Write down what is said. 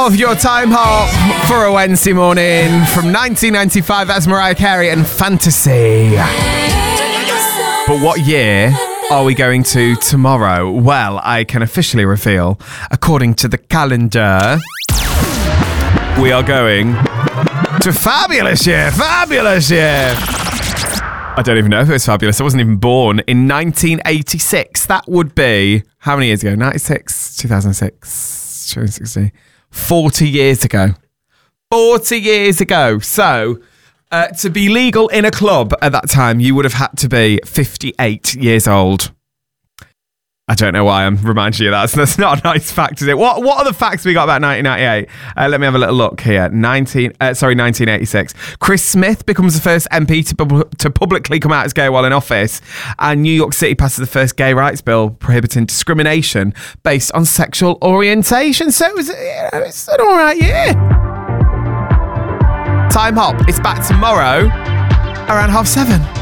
of your time hop for a Wednesday morning from 1995. That's Mariah Carey and Fantasy. But what year are we going to tomorrow? Well, I can officially reveal, according to the calendar, we are going to fabulous year. I don't even know if it was fabulous. I wasn't even born. In 1986, that would be, how many years ago? 96, 2006, 2016. 40 years ago. 40 years ago. So, to be legal in a club at that time, you would have had to be 58 years old. I don't know why I'm reminding you of that. So that's not a nice fact, is it? What are the facts we got about 1998? Let me have a little look here. 1986. Chris Smith becomes the first MP to publicly come out as gay while in office. And New York City passes the first gay rights bill prohibiting discrimination based on sexual orientation. So it's an all right year. Time Hop is back tomorrow around 7:30.